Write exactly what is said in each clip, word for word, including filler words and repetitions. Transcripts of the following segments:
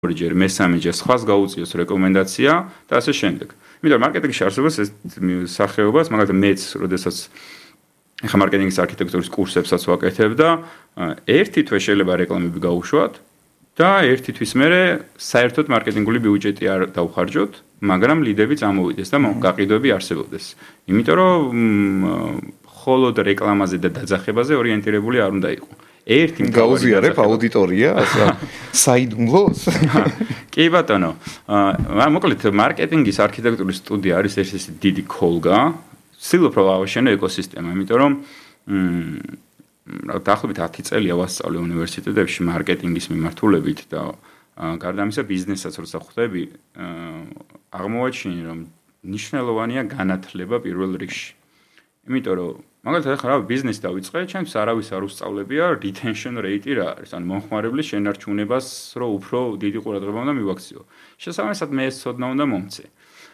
ორჯერ, მესამეჯერ სხვას გაუწიოს რეკომენდაცია და ასე შემდეგ. იმიტომ რომ მარკეტინგში არსებობს ეს სახეობას, მაგალითად მეც, როდესაც ეხა მარკეტინგის არქიტექტურის კურსებსაც ვაკეთებ და ერთი თვე შეიძლება რეკლამები გავუშვათ და ერთი თვის მერე საერთოდ მარკეტინგული ბიუჯეტი არ დავხარჯოთ, მაგრამ ლიდები წამოვიდეს და გაყიდვები არსებობდეს. იმიტომ რომ მხოლოდ რეკლამაზე და დაძახებაზე ორიენტირებული არ უნდა იყო. ერთი გაუზიარებ აუდიტორია, ასა საიდუმლოს. კი ბატონო. მოკლედ მარკეტინგის არქიტექტურის სტუდია არის ერთ-ერთი დიდი ქოლგა. ვცდილობ რომ ავაშენო ეკოსისტემა, იმიტომ რომ დაახლოებით ათი წელია ვასწავლე უნივერსიტეტებში მარკეტინგის მიმართულებით და გარდა ამისა ბიზნესაც როცა ხვდები, აღმოვაჩინე რომ მნიშვნელოვანია განათლება პირველ რიგში. იმიტომ რომ მაგალითად ახლა რა ბიზნესი დავიწყე, ჩემს არავის არ უსწავლებია retention rate რა არის, ან მომხმარებლის შენარჩუნებას რო უფრო დიდი ყურადღება უნდა მივაქციო. შესაბამისად მე ეს ცოდნა უნდა მომცე.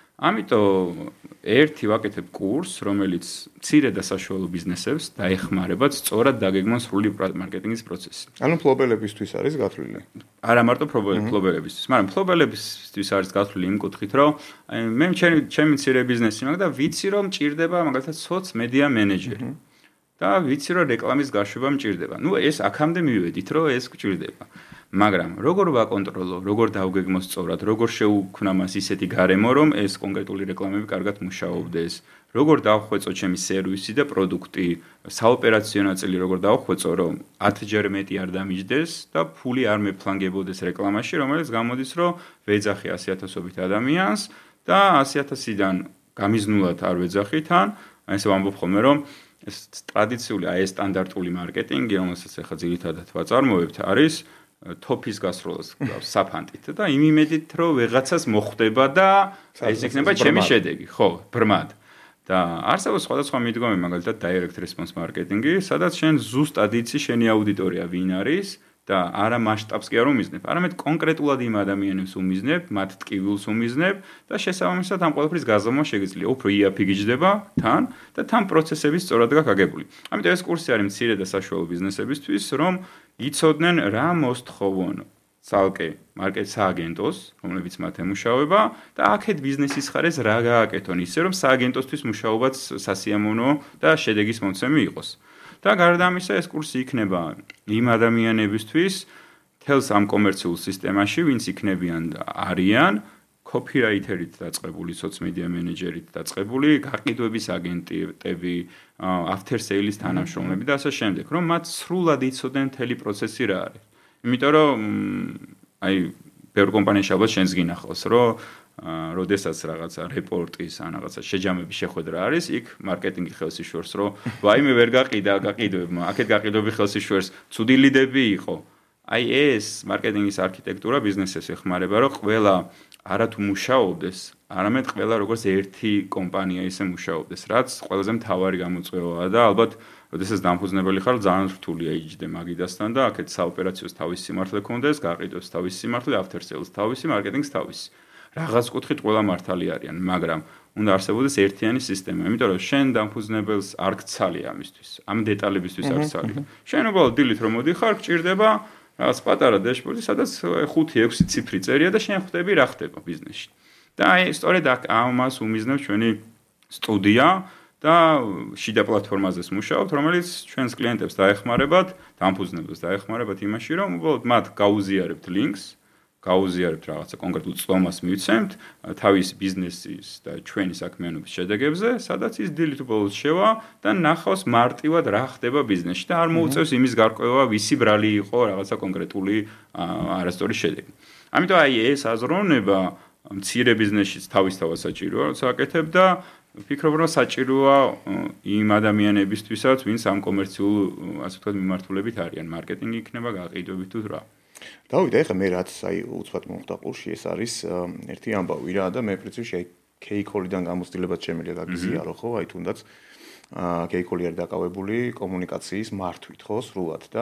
ამიტომ ერთი ვაკეთებ კურს, რომელიც მცირე და საშუალო ბიზნესებს დაეხმარება სწორად დაგეგმონ სრული მარკეტინგის პროცესი. ანუ ფლობელებისთვის არის გათვლილი. არა მარტო ფლობელებისთვის, მაგრამ ფლობელებისთვის არის გათვლილი იმ კუთხით, რომ მე ჩემი ჩემი მცირე ბიზნესი მაქვს და ვიცი რომ მჭირდება მაგალითად სოც მედია მენეჯერი. და ვიცი რომ რეკლამის გაშვება მჭირდება. ნუ ეს აქამდე მივედით, რომ ეს გჭირდება. მაგრამ როგორ ვაკონტროლო, როგორ დავგეგმო სწორად, როგორ შევქმნა მას ისეთი გარემო, რომ ეს კონკრეტული რეკლამები კარგად მუშაობდეს, როგორ დავხვეწო ჩემი სერვისი და პროდუქტი, საოპერაციო ნაწილი როგორ დავხვეწო, რომ ათჯერ მეტი არ დამიჯდეს და ფული არ მეფლანგებოდეს რეკლამაში, რომელიც გამოდის, რომ ვეძახი ასი ათასობით ადამიანს და ასი ათასიდან გამიზნულად არ ვეძახი თან, ესე ვამბობ ხოლმე, რომ ეს ტრადიციული აი ეს სტანდარტული მარკეტინგი, რომელსაც ახლა ძირითადად ვაწარმოებთ, არის თოფის გასროლას საფანტით და იმ იმედით რომ ვეღაცას მოხვდება და ეს იქნება ჩემი შედეგი, ხო, ბრმად. და არსებობს სხვადასხვა მიდგომები, მაგალითად direct response marketing-ი, სადაც შენ ზუსტად იცი შენი აუდიტორია ვინ არის და არა მასშტაბს კი არ უმიზნებ, არამედ კონკრეტულად იმ ადამიანებს უმიზნებ, მათ ტკივილს უმიზნებ და შესაბამისად ამ ყველაფრის გაზომვა შეგიძლია. უფრო იაფი გიჯდება თან და თან პროცესები სწორად გაქვს აგებული. ამიტომ ეს კურსი არის მცირე და საშუალო ბიზნესებისთვის, რომ იცოდნენ რა მოსთხოვონ ცალკე მარკეტ სააგენტოს, რომლებიც მათ ემუშავება და აქეთ ბიზნესის ხარეს რა გააკეთონ ისე, რომ სააგენტოსთვის მუშაობაც სასიამოვნო და შედეგის მომცემი იყოს. და გარდა ამისა ეს კურსი იქნება იმ ადამიანებისთვის თელს ამ კომერციულ სისტემაში, ვინც იქნებიან და არიან copywriter-ით დაწყებული, სოციმედია მენეჯერით დაწყებული, გაყიდვების აგენტები, after sales თანამშრომლები და ასე შემდეგ, რომ მათ სრულად იცოდნენ მთელი პროცესი რა არის. იმიტომ რომ აი ბევრ კომპანიაში ალბათ შენს გინახავს, რომ როდესაც რაღაცა რეპორტის ან რაღაცა შეჯამების შეხვედრა არის, იქ მარკეტინგი ხელს იშორს, რომ ვაიმე ვერ გაყიდა გაყიდვებმა, აქეთ გაყიდვები ხელს იშორს, ცუდი ლიდები იყო. აი ეს მარკეტინგის არქიტექტურა ბიზნესებს ეხმარება, რომ ყველა არათუ მუშაობდეს, არამედ ყველა როგორც ერთი კომპანია ისე მუშაობდეს, რაც ყველაზე მთავარი გამოწვევაა და ალბათ როდესაც დამფუძნებელი ხარ, ძალიან რთულია იჯდე მაგიდასთან და აქეთ საოპერაციოს თავის სიმართლე ქონდეს, გაყიდვებს თავის სიმართლე, after sales თავისი, მარკეტინგს თავისი. რაღაც კუთხით ყველა მართალი არიან, მაგრამ უნდა არსებობდეს ერთიანი სისტემა, იმიტომ რომ შენ დამფუძნებელს არ გცალი ამისთვის, ამ დეტალებისთვის არ გცალი. შენ უბრალოდ დილით რომ მოდიხარ, გჭირდება რაღაც პატარა დაშბორდი, სადაც ხუთი ექვსი ციფრი წერია და შენ ხვდები რა ხდება ბიზნესში. და აი სწორედ ამას უმიზნებს ჩვენი სტუდია და შიდა პლატფორმაზე მუშაობთ, რომელიც ჩვენს კლიენტებს დაეხმარებათ, დამფუძნებელს დაეხმარებათ იმაში, რომ უბრალოდ მათ გაუზიარებთ ლინკს, გაუზიარებთ რაღაცა კონკრეტულ წლომას მივცემთ თავის ბიზნესის და ჩვენი საქმიანობის შედეგებზე, სადაც ის დილით უბრალოდ შევა და ნახავს მარტივად რა ხდება ბიზნესში და არ მოუწევს იმის გარკვევა, ვისი ბრალი იყო რაღაცა კონკრეტული არასწორი შედეგი. ამიტომ აი ეს აზროვნება მცირე ბიზნესშიც თავისთავად საჭიროა, როცა აკეთებ და ვფიქრობ, რომ საჭიროა იმ ადამიანებისთვისაც, ვინც ამ კომერციულ, ასე ვთქვათ, მიმართულებით არიან, მარკეტინგი იქნება, გაყიდვები თუ რა. დავით, ეხლა მე რაც აი უცბად მომხდა ყურში, ეს არის ერთი ამბავი რა და მე პრინციპში K-Call-დან გამოცდილებაც შემიძლია გაგიზიარო, ხო? აი თუნდაც K-Call-ი არის დაკავებული კომუნიკაციის მართვით, ხო, სრულად და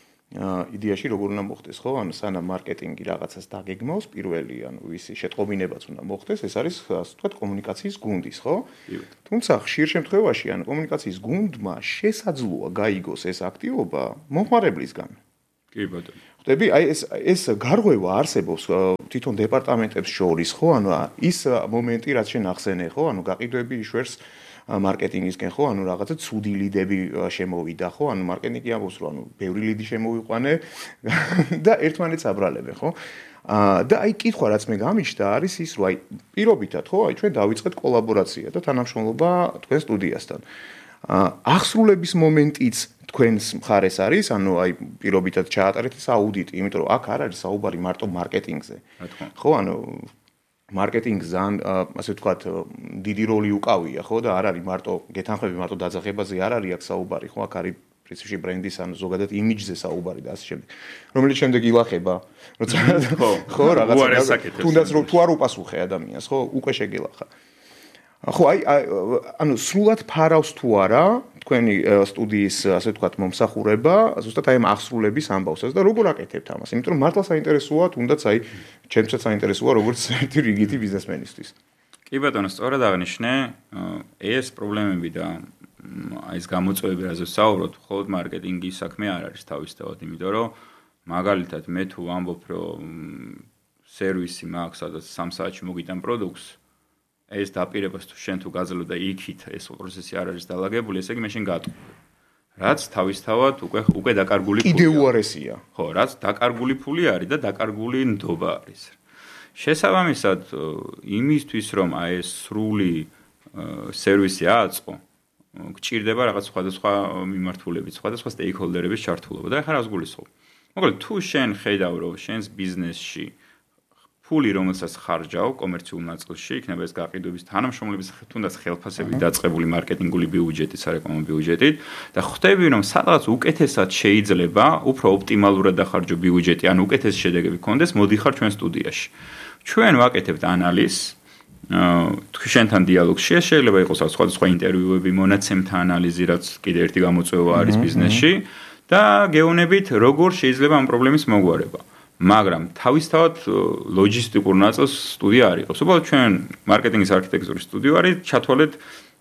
იდეაში როგორ უნდა მოხდეს, ხო? ანუ სანამ მარკეტინგი რაღაცას დაგეგმავს, პირველი, ანუ ისი შეტყობინებაც უნდა მოხდეს, ეს არის, ასე ვთქვათ, კომუნიკაციის გუნდის, ხო? თუმცა ხშირ შემთხვევაში, ანუ კომუნიკაციის გუნდმა შესაძლოა გაიგოს ეს აქტივობა მომხმარებლისგან. კი ბატონო. ხვდები, აი ეს ეს გარღვევა არსებობს თვითონ დეპარტამენტებს შორის, ხო? ანუ ის მომენტი, რაც შენ ახსენე, ხო? ანუ გაყიდვები იშვერს მარკეტინგისკენ, ხო? ანუ რაღაცა ცუდი ლიდები შემოვიდა, ხო? ანუ მარკეტინგი ამბობს, რომ ანუ ბევრი ლიდი შემოვიყვანე და ერთმანეთს აბრალებენ, ხო? აა და აი კითხვა რაც მე გამიჩნდა არის ის, რომ აი პირობითად, ხო? აი ჩვენ დავიწყეთ კოლაბორაცია და თანამშრომლობა თქვენ სტუდიასთან. აა აღსრულების მომენტიც თქვენს მხარეს არის, ანუ აი პირობითად ჩაატარეთ ეს აუდიტი, იმიტომ რომ აქ არ არის საუბარი მარტო მარკეტინგზე. ხო, ანუ მარკეტინგ ზან, ასე ვთქვათ, დიდი როლი უკავია, ხო და არ არის მარტო გეთანხმები მარტო დაძახებაზე არ არის აქ საუბარი, ხო, აქ არის პრინციპში ბრენდის ან ზოგადად იმიჯზე საუბარი და ასე შემდეგ. რომელიც შემდეგ ილახება, როცა ხო, რაღაცა თუნდაც რომ თუ არ უპასუხე ადამიანს, ხო, უკვე შეგელახა. ხო, აი ანუ სრულად ფარავს თუ არა თქვენი სტუდიის, ასე ვთქვათ, მომსახურება, ზუსტად აი ამ აღსრულების ამბავსაც და როგორ აკეთებთ ამას? იმიტომ რომ მართლა საინტერესოა, თუნდაც აი ჩემსაც საინტერესოა როგორც ერთი რიგითი ბიზნესმენისთვის. კი ბატონო, სწორად აღნიშნე, ეს პრობლემები და აი ეს გამოწვევები, რაზე ვსაუბრობთ, მხოლოდ მარკეტინგის საქმე არ არის თავისთავად, იმიტომ რომ მაგალითად მე თუ ვამბობ, რომ სერვისი მაქვს, სადაც სამ საათში მოგიტან პროდუქტს, ეს დაპირებას თუ შენ თუ გაძლევ და იქით ეს პროცესი არ არის დალაგებული, ესე იგი მე შენ გატყუებ. რაც თავისთავად უკვე უკვე დაკარგული ფულია. კიდევ უარესია. ხო, რაც დაკარგული ფული არის და დაკარგული ნდობა არის. შესაბამისად, იმისთვის რომ აი ეს სრული სერვისი ააწყო, გჭირდება რაღაც სხვადასხვა მიმართულებით, სხვადასხვა სტეიქჰოლდერების ჩართულობა და ახლა რას გულისხმობ? მოკლედ, თუ შენ ხედავ რომ შენს ბიზნესში ფული რომელსაც ხარჯავ კომერციულ ნაწილში, იქნება ეს გაყიდვების თანამშრომლების თუნდაც ხელფასებით დაწყებული მარკეტინგული ბიუჯეტი, სარეკლამო ბიუჯეტი და ხვდები რომ სადღაც უკეთესად შეიძლება, უფრო ოპტიმალურად დახარჯო ბიუჯეტი, ან უკეთეს შედეგები გქონდეს, მოდიხარ ჩვენ სტუდიაში. ჩვენ ვაკეთებთ ანალიზს, თუ შენთან დიალოგში, შეიძლება იყოს სხვადასხვა ინტერვიუები, მონაცემთა ანალიზი, რაც კიდევ ერთი გამოწვევა არის ბიზნესში და გეუბნებით, როგორ შეიძლება ამ პრობლემის მოგვარება. მაგრამ თავისთავად ლოჯისტიკურ ნაწილს სტუდია არ იყოს. უბრალოდ ჩვენ მარკეტინგის არქიტექტურის სტუდიო არის, ჩათვალეთ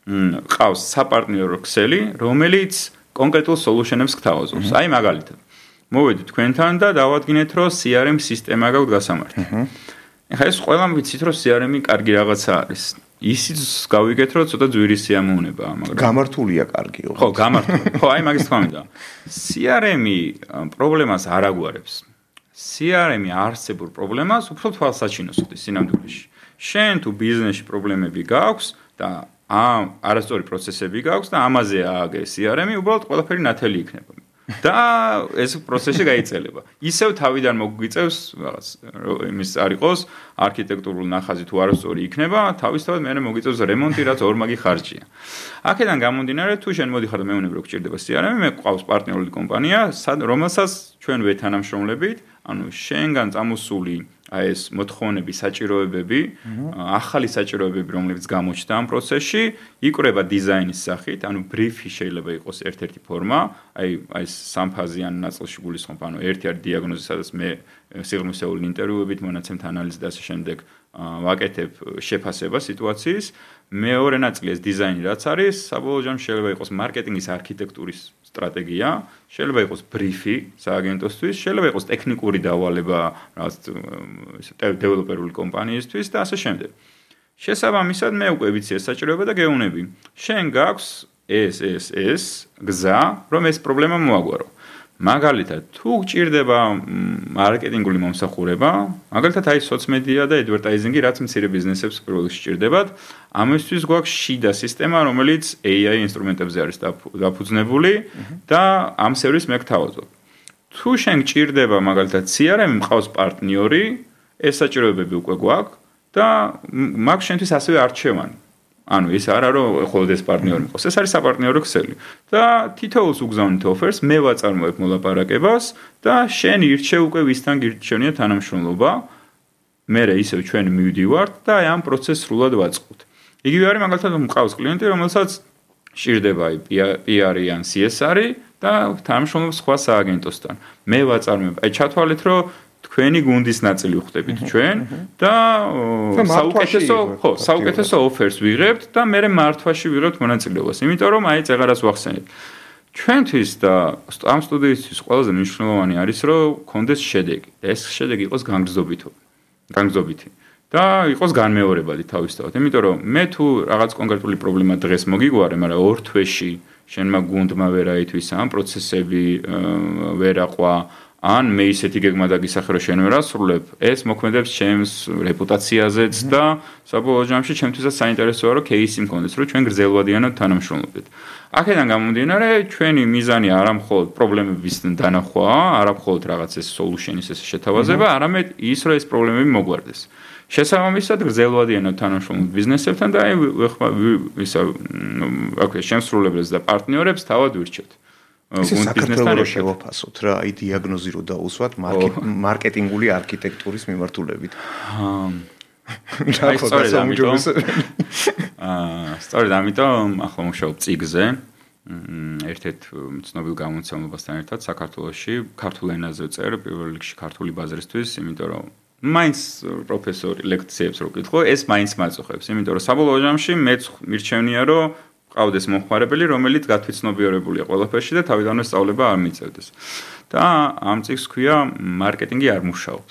ყავს საპარტნიორო ქსელი, რომელიც კონკრეტულ სოლუშენებს გთავაზობს. აი მაგალითად, მოვედით თქვენთან და დავადგინეთ, რომ C R M სისტემა გაქვთ გასამართი. ეხლა ეს ყველამ ვიცით, რომ C R M-ი კარგი რაღაცა არის. ისიც გავიგეთ, რომ ცოტა ძვირი სიამოვნებაა, მაგრამ გამართულია კარგი. ხო, გამართული. ხო, აი მაგის თქვა მინდა. C R M-ი პრობლემას არ აგვარებს. C R M-ი არსებურ პრობლემას უფრო თვალსაჩინოს ხდის სინამდვილეში. შენ თუ ბიზნესში პრობლემები გაქვს და ამ არასწორი პროცესები გაქვს და ამაზე ააგე C R M-ი, უბრალოდ ყველაფერი ნათელი იქნება. და ეს პროცესი გაიწელება. ისევ თავიდან მოგვიწევს რაღაც იმის არ იყოს არქიტექტურული ნახაზი თუ არასწორი იქნება, თავისთავად მე მოგვიწევს რემონტი, რაც ორმაგი ხარჯია. აქედან გამომდინარე, თუ შენ მოდიხარ და მეუბნები რომ გჭირდება C R M-ი, მე ყავს პარტნიორული კომპანია, რომელსაც ჩვენ ვეთანამშრომლებით, ანუ შენგან წამოსული აი ეს მოთხოვნები, საჭიროებები, ახალი საჭიროებები, რომლებიც გამოჩნდა ამ პროცესში, იკვრება დიზაინის სახით, ანუ ბრიფი შეიძლება იყოს ერთ-ერთი ფორმა, აი აი სამფაზიან ნაწილში გულისხმობ, ანუ ერთი არის დიაგნოზი, სადაც მე სიღრმისეული ინტერვიუებით, მონაცემთა ანალიზით და ასე შემდეგ ვაკეთებ შეფასება სიტუაციის. მეორე ნაწილი ეს დიზაინი რაც არის, საბოლოო ჯამში შეიძლება იყოს მარკეტინგის არქიტექტურის სტრატეგია, შეიძლება იყოს ბრიფი სააგენტოსთვის, შეიძლება იყოს ტექნიკური დავალება რაღაც დეველოპერული კომპანიისთვის და ასე შემდეგ. შესაბამისად მე უკვე ვიცი ეს საჭიროება და გეუბნები. შენ გაქვს ეს ეს ეს გზა, რომ ეს პრობლემა მოაგვარო. მაგალითად, თუ გჭირდება მარკეტინგული მომსახურება, მაგალითად აი სოციმედია და ადვერტაიზინგი, რაც მცირე ბიზნესებს პირველ რიგში სჭირდებათ, ამისთვის გვაქვს შიდა სისტემა, რომელიც A I ინსტრუმენტებზე არის დაფუძნებული და ამ სერვისს მე გთავაზობ. თუ შენ გჭირდება მაგალითად C R M, მყავს პარტნიორი, ეს საჭიროებები უკვე გვაქვს და მაქვს შენთვის ასევე არჩევანი. ანუ ის არა რომ ხოლმე ეს პარტნიორი მიყავს, ეს არის საპარტნიორო ქსელი. და თითოეულს უგზავნით ოფერს, მე ვაწარმოებ მოლაპარაკებას და შენ ირჩევ უკვე ვისთან გირჩევნია თანამშრომლობა. მე ისევ ჩვენ მივდივართ და აი ამ პროცესს სრულად ვაწყობთ. იგივე არის მაგალითად მყავს კლიენტი, რომელსაც სჭირდება აი P R-ი ან C S R-ი და თანამშრომლობა სხვა სააგენტოსთან. მე ვაწარმოებ. აი ჩათვალეთ რომ თქვენი გუნდის ნაწილი ვხდებით ჩვენ და საუკეთესო ხო, საუკეთესო ოფერს ვიღებთ და მე მართვაში ვიღებთ მონაწილეობას. იმიტომ რომ აი წეღარას ვახსენებ. ჩვენთვის და ამ სტუდიისთვის ყველაზე მნიშვნელოვანი არის, რომ კონდეს შედეგი და ეს შედეგი იყოს განგრძობითო, განგრძობითი და იყოს განმეორებადი თავისთავად. იმიტომ რომ მე თუ რაღაც კონკრეტული პრობლემა დღეს მოგიგვარე, მაგრამ ორ თვეში შენმა გუნდმა ვერ აითვისა, ამ პროცესები ვერ აყვა, ან მე ისეთი გეგმა დაგისახე, რომ შენ ვერ ასრულებ, ეს მოქმედებს ჩემს რეპუტაციაზეც და საბოლოო ჯამში ჩემთვისაც საინტერესოა, რომ кейსი მქონდეს, რომ ჩვენ გრძელვადიანად თანამშრომლობდეთ. აქედან გამომდინარე, ჩვენი მიზანი არა მხოლოდ პრობლემების დანახვა, არა მხოლოდ რაღაც ეს solution-ის ეს შეთავაზება, არამედ ის, რომ ეს პრობლემები მოგვარდეს. შესაბამისად, გრძელვადიანად თანამშრომლობ ბიზნესებთან და ისა აკვე შემსრულებლებს და პარტნიორებს თავად ვირჩევთ. ეს საქართველოს შევაფასოთ რა, აი დიაგნოზი რო დაუსვათ მარკეტინგული არქიტექტურის მიმართულებით. აი სწორედ ამიტომ აა სწორედ ამიტომ ახლა მუშაობ წიგზე ერთ-ერთ ცნობილ გამომცემლებასთან ერთად საქართველოში ქართულ ენაზე წერ პირველ რიგში ქართული ბაზრისთვის, იმიტომ რომ მაინც პროფესორი ლექციებს რო კითხო, ეს მაინც მაწუხებს, იმიტომ რომ საბოლოო ჯამში მეც მირჩევნია, რომ ყავდეს მომხმარებელი, რომელიც გათვითცნობიერებულია ყველაფერში და თავიდანვე სწავლება არ მიწევდეს. და ამ წიგს ქვია მარკეტინგი არ მუშაობს.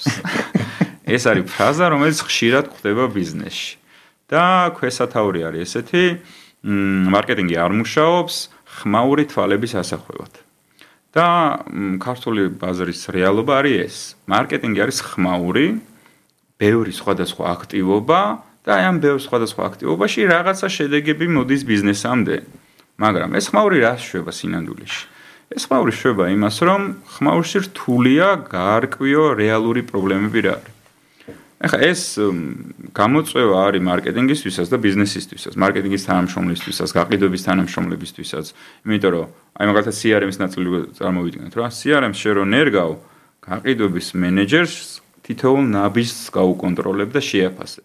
ეს არის ფრაზა, რომელიც ხშირად გვხვდება ბიზნესში. და ქვესათაური არის ესეთი, მარკეტინგი არ მუშაობს ხმაური თვალების ასახვევად. და ქართული ბაზრის რეალობა არის ეს. მარკეტინგი არის ხმაური, ბევრი სხვადასხვა აქტივობა და აი ამ ბევრ სხვადასხვა აქტივობაში რაღაცა შედეგები მოდის ბიზნესამდე. მაგრამ ეს ხმაური რას შვება სინამდვილეში? ეს ხმაური შვება იმას, რომ ხმაურში რთულია გაარკვიო რეალური პრობლემები რა არის. ეხლა ეს გამოწვევა არის მარკეტინგისთვისაც და ბიზნესისთვისაც, მარკეტინგის თანამშრომლისთვისაც, გაყიდვების თანამშრომლებისთვისაც. იმიტომ რომ აი მაგალითად C R M-ის ნაწილი წარმოვიდგინოთ რა, C R M-ში რო ნერგავ, გაყიდვების მენეჯერს თითოეულ ნაბიჯს გაუკონტროლებ და შეაფასებ.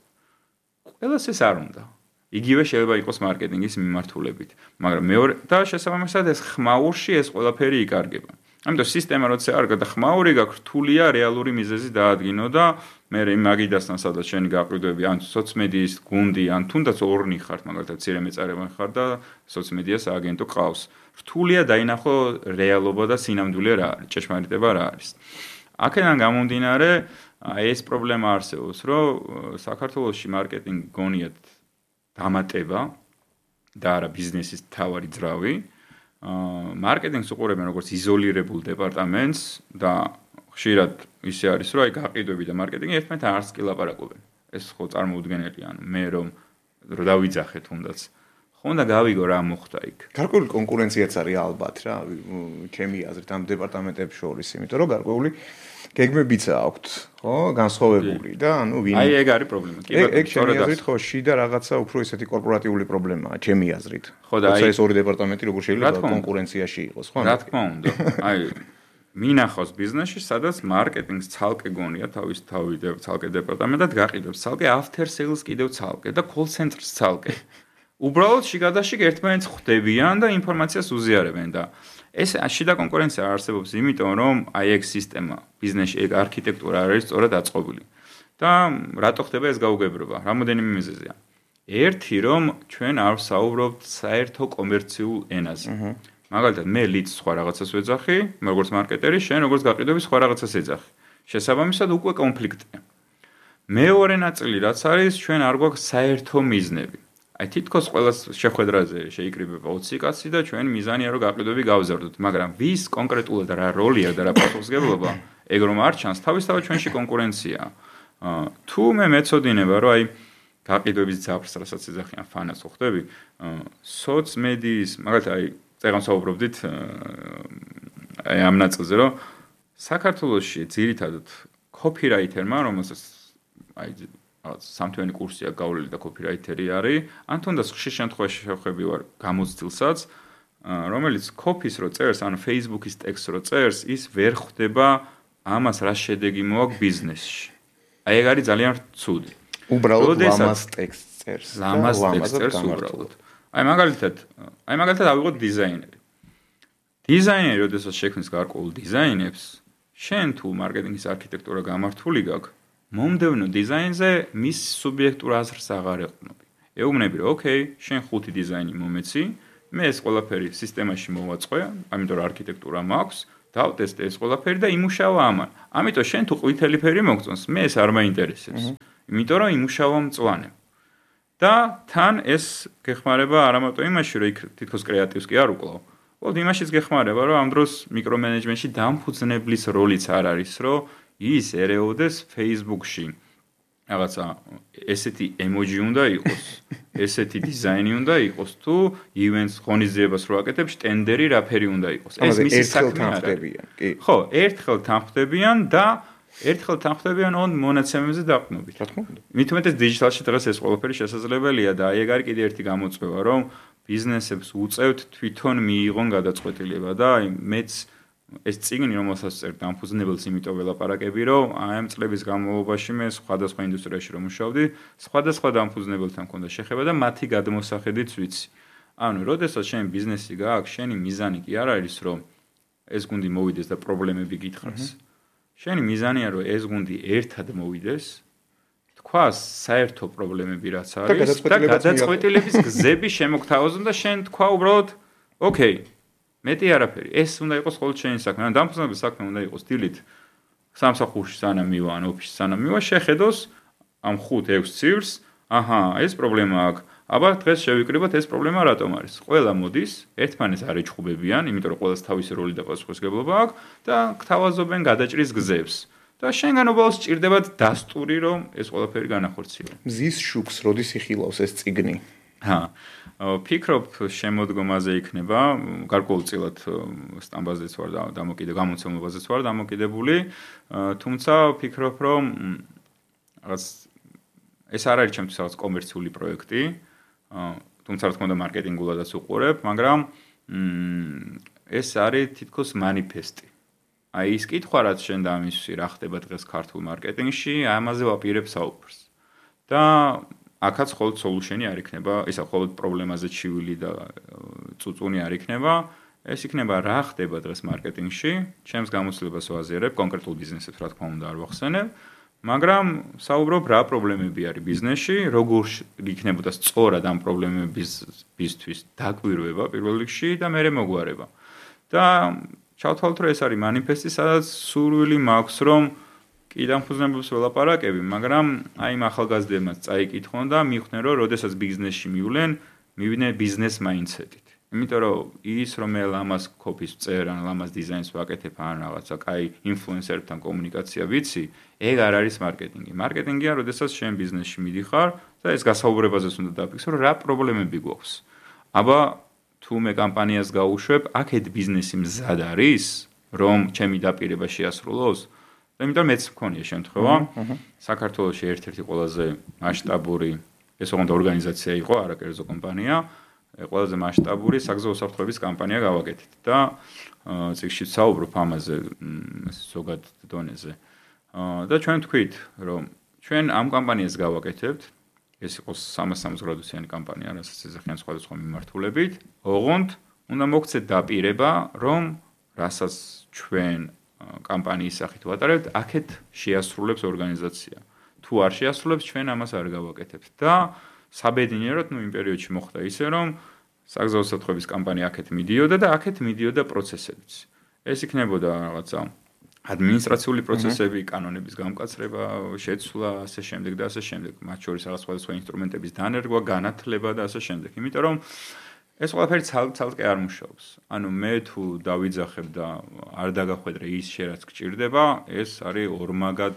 ყველას ეს არ უნდა. იგივე შეიძლება იყოს მარკეტინგის მიმართულებით, მაგრამ მეორე და შესაბამისად ეს ხმაურში ეს ყველაფერი იკარგება. ამიტომ სისტემა როცა არ გადა ხმაური გაქვს, რთულია რეალური მიზეზი დაადგინო და მე იმაგიდასთან სადაც შენი გაყიდვები ან სოციმედიის გუნდი ან თუნდაც ორნი ხართ, მაგალითად მცირე მეწარმე ხარ და სოციმედიას აგენტო ყავს. რთულია დაინახო რეალობა და სინამდვილე რა არის, ჭეშმარიტება რა არის. აქედან გამომდინარე, ეს პრობლემა არსებობს, რომ საქართველოში მარკეტინგი გონიათ დამატება და არა ბიზნესის თავარი ძრავი. მარკეტინგს უყურებენ როგორც იზოლირებულ დეპარტამენტს და ხშირად ისე არის, რომ აი გაყიდვები და მარკეტინგი ერთმანეთთან არც კი ლაპარაკობენ. ეს ხო წარმოუდგენელია, ანუ მე რომ რომ დავიძახე თუნდაც. ხო უნდა გავიგო რა მოხდა იქ. გარკვეული კონკურენციაც არის ალბათ რა, ჩემი აზრით ამ დეპარტამენტებს შორის, იმიტომ რომ გარკვეული გეგმებიც აქვთ, ხო, განსხვავებული და ანუ ვინ აი ეგ არის პრობლემა. კი ბატონო, ეგ ჩემი აზრით ხო შიდა რაღაცა უფრო ისეთი კორპორატიული პრობლემაა, ჩემი აზრით. ხო და აი ეს ორი დეპარტამენტი როგორ შეიძლება კონკურენციაში იყოს, ხო? რა თქმა უნდა. აი მინახავს ბიზნესში, სადაც მარკეტინგს ცალკე გონია თავის თავი ცალკე დეპარტამენტად გაყიდვებს, ცალკე after sales კიდევ ცალკე და call center-ს ცალკე. უბრალოდ შიგადაშიგ ერთმანეთს ხვდებიან და ინფორმაციას უზიარებენ და ეს შიდა კონკურენცია არსებობს იმიტომ, რომ აი ეგ სისტემა, ბიზნესში ეგ არქიტექტურა არის სწორად აწყობილი. და რატო ხდება ეს გაუგებრობა? რამოდენიმე მიზეზია. ერთი, რომ ჩვენ არ ვსაუბრობთ საერთო კომერციულ ენაზე. მაგალითად, მე ლიდს სხვა რაღაცას ვეძახი, როგორც მარკეტერი, შენ როგორც გაყიდვების სხვა რაღაცას ეძახი. შესაბამისად, უკვე კონფლიქტია. მეორე ნაწილი რაც არის, ჩვენ არ გვაქვს საერთო მიზნები. აი თითქოს ყველას შეხვედრაზე შეიკრიბება ოცი კაცი და ჩვენ მიზანია რომ გაყიდვები გავზარდოთ, მაგრამ ვის კონკრეტულად რა როლია და რა პასუხისმგებლობა, ეგ რომ არ ჩანს, თავისთავად ჩვენში კონკურენციაა. თუ მე მეწოდინება, რომ აი გაყიდვების ძაფრს რასაც ეძახიან ფანას ხვდები, სოციმედიის, მაგალითად აი წეგან საუბრობდით აი ამ ნაწილზე, რომ საქართველოში ძირითადად კოპირაიტერმა, რომელსაც აი რაღაც სამთვიანი კურსია გავლილი და კოპირაიტერი არის, ან თუნდაც ხშირ შემთხვევაში შევხვები ვარ გამოცდილსაც, რომელიც კოპის რო წერს, ან Facebook-ის ტექსტს რო წერს, ის ვერ ხვდება ამას რა შედეგი მოაქვს ბიზნესში. აი ეგ არის ძალიან ცუდი. უბრალოდ ლამაზ ტექსტს წერს. ლამაზ ტექსტს წერს უბრალოდ. აი მაგალითად, აი მაგალითად ავიღოთ დიზაინერი. დიზაინერი, როდესაც შექმნის გარკვეულ დიზაინებს, შენ თუ მარკეტინგის არქიტექტურა გამართული გაქვს, მომდევნო დიზაინზე მის სუბიექტურ აზრს აღარ ეყნობი. ეუბნები, რომ ოკეი, შენ ხუთი დიზაინი მომეცი მე ეს ყველაფერი სისტემაში მოვაწყე, ამიტომ რომ არქიტექტურა მაქვს, დავტესტე ეს ყველაფერი და იმუშავა ამან. ამიტომ შენ თუ ყვითელი ფერი მოგწონს, მე ეს არ მაინტერესებს. იმიტომ რომ იმუშავა მწვანე. და თან ეს გეხმარება არა მარტო იმაში, რომ იქ თითქოს კრეატივს კი არ უკლავ. უბრალოდ იმაშიც გეხმარება, რომ ამ დროს მიკრომენეჯმენტში დამფუძნებლის როლიც არ არის, რომ ის ერეოდეს Facebook-ში. რაღაცა ესეთი ემოჯი უნდა იყოს, ესეთი დიზაინი უნდა იყოს, თუ ივენტს ღონისძიებას რო აკეთებ, შტენდერი რაფერი უნდა იყოს. ეს მისი საქმე არის. ხო, ერთხელ თანხმდებიან და ერთხელ თანხმდებიან on მონაცემებზე დაყრდნობით. რა თქმა უნდა. მით უმეტეს დიჯიტალში დღეს ეს ყველაფერი შესაძლებელია და აი ეგ არის კიდე ერთი გამოწვევა, რომ ბიზნესებს უწევთ თვითონ მიიღონ გადაწყვეტილება და აი მეც ეს წიგნი რომელსაც წერ დამფუძნებელს იმიტომ ველაპარაკები, რომ აი ამ წლების განმავლობაში მე სხვადასხვა ინდუსტრიაში რომ მუშაობდი, სხვადასხვა დამფუძნებელთან მქონდა შეხება და მათი გადმოსახედით ვიცი. ანუ, როდესაც შენ ბიზნესი გააქვს, შენი მიზანი კი არ არის, რომ ეს გუნდი მოვიდეს და პრობლემები გითხრას. შენი მიზანია, რომ ეს გუნდი ერთად მოვიდეს, თქვას საერთო პრობლემები რაც არის და გადაწყვეტილების გზები შემოგთავაზონ და შენ თქვა უბრალოდ, ოკეი, მეტი არაფერი. ეს უნდა იყოს ყოველ შენი საქმე. ან დამფუძნებელი საქმე უნდა იყოს დილით სამსახურში სანამ მივა, ან ოფისში სანამ მივა, შეხედოს ამ ხუთ ექვს ცივრს, აჰა, ეს პრობლემა აქვს. აბა დღეს შევიკრიბოთ ეს პრობლემა რატომ არის. ყველა მოდის, ერთმანეთს არ ეჩხუბებიან, იმიტომ რომ ყველას თავისი როლი და პასუხისმგებლობა აქვს და გთავაზობენ გადაჭრის გზებს. და შენგან უბრალოდ სჭირდებათ დასტური, რომ ეს ყველაფერი განახორციელო. მზის შუქს როდის იხილავს ეს წიგნი? ჰა, ფიქრობ შემოდგომაზე იქნება, გარკვეულწილად სტამბაზეც ვარ დამოკიდებული, გამოცემობაზეც ვარ დამოკიდებული, თუმცა ფიქრობ, რომ რაღაც ეს არ არის ჩემთვის რაღაც კომერციული პროექტი, თუმცა რა თქმა უნდა მარკეტინგულადაც უყურებ, მაგრამ ეს არის თითქოს მანიფესტი. აი ის კითხვა რაც შენ დამისვი, რა ხდება დღეს ქართულ მარკეტინგში, ამაზე ვაპირებ საუბარს. და აქაც მხოლოდ solution-ი არ იქნება, ისა მხოლოდ პრობლემაზე ჩივილი და წუწუნი არ იქნება, ეს იქნება რა ხდება დღეს მარკეტინგში, ჩემს გამოცდილებას ვაზიარებ, კონკრეტულ ბიზნესებს რა თქმა უნდა არ ვახსენებ, მაგრამ საუბრობ რა პრობლემები არის ბიზნესში, როგორ იქნებოდა სწორად ამ პრობლემებისთვის დაკვირვება პირველ რიგში და მერე მოგვარება. და ჩავთვალოთ, რომ ეს არის მანიფესტი, სადაც სურვილი მაქვს, რომ კი დამფუძნებელს ველაპარაკები, მაგრამ აი იმ ახალგაზრდებმაც წაიკითხონ და მიხვდნენ, რომ როდესაც ბიზნესში მივლენ, მივიდნენ ბიზნეს მაინდსეტით. იმიტომ რომ ის რომ მე ლამას კოპის წერ ან ლამას დიზაინს ვაკეთებ ან რაღაცა კაი ინფლუენსერებთან კომუნიკაცია ვიცი, ეგ არ არის მარკეტინგი. მარკეტინგია, როდესაც შენ ბიზნესში მიდიხარ და ეს გასაუბრებაზეც უნდა დაფიქსრო, რა პრობლემები გვაქვს. აბა თუ მე კამპანიას გავუშვებ, აქეთ ბიზნესი მზად არის, რომ ჩემი დაპირება შეასრულოს? იმიტომ მეც მქონია შემთხვევა, საქართველოში ერთ-ერთი ყველაზე მასშტაბური, ეს ოღონდ ორგანიზაცია იყო, არა კერძო კომპანია, ყველაზე მასშტაბური საგზაო უსაფრთხოების კამპანია გავაკეთეთ და წიგნში საუბრობ ამაზე ზოგად დონეზე. და ჩვენ თქვით, რომ ჩვენ ამ კამპანიას გავაკეთებთ, ეს იყო სამას სამას გრადუსიანი კამპანია, რასაც ეძახიან სხვადასხვა მიმართულებით, ოღონდ უნდა მოგცეთ დაპირება, რომ რასაც ჩვენ კამპანიის სახით ვატარებთ, აქეთ შეასრულებს ორგანიზაცია. თუ არ შეასრულებს, ჩვენ ამას არ გავაკეთებთ. და საბედნიეროდ, ნუ იმ პერიოდში მოხდა ისე, რომ საგზაო უსაფრთხოების კამპანია აქეთ მიდიოდა და აქეთ მიდიოდა პროცესებიც. ეს იქნებოდა რაღაცა ადმინისტრაციული პროცესები, კანონების გამკაცრება, შეცვლა, ასე შემდეგ და ასე შემდეგ. მათ შორის რაღაც სხვადასხვა ინსტრუმენტების დანერგვა, განათლება და ასე შემდეგ. იმიტომ რომ ეს ყველაფერი ცალკე არ მუშაობს. ანუ მე თუ დავიძახებ და არ დაგახვედრე ის შე რაც გჭირდება, ეს არის ორმაგად